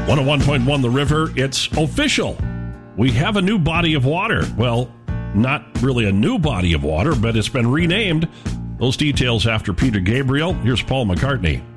101.1 The River, it's official. We have a new body of water. Well, not really a new body of water, but it's been renamed. Those details after Peter Gabriel. Here's Paul McCartney.